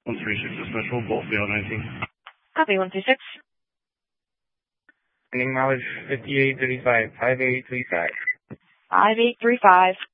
136 special, Bolt BL 19. Copy, 136. Ending mileage 5835, 5835. 5835.